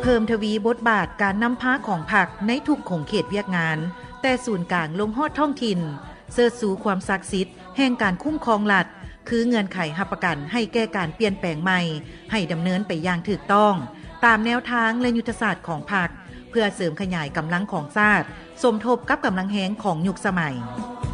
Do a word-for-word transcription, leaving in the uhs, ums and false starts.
เพิ่มทวีบทบาทการนำพาของพรรคในทุกขงเขตเวียกงานแต่ศูนย์กลางลงฮอดท้องถิ่นเสิร์ชสู่ความศักดิ์สิทธิ์แห่งการคุ้มครองรัฐคือเงื่อนไขรับประกันให้แก้การเปลี่ยนแปลงใหม่ให้ดำเนินไปอย่างถูกต้องตามแนวทางและยุทธศาสตร์ของพรรคเพื่อเสริมขยายกำลังของชาติสมทบกับกำลังแรงของยุคสมัย